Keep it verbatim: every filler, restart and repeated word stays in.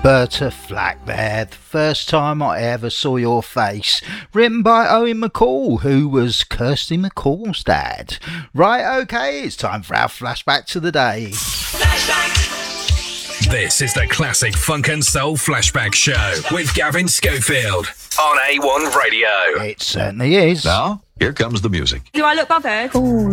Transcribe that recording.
Berta Flack there, the first time I ever saw your face, written by Owen McCall, who was Kirsty McCall's dad. Right, okay, it's time for our flashback to the day. Flashback. This is the classic funk and soul flashback show with Gavin Schofield on A one Radio. It certainly is. Now, here comes the music. Do I look bothered? Oh,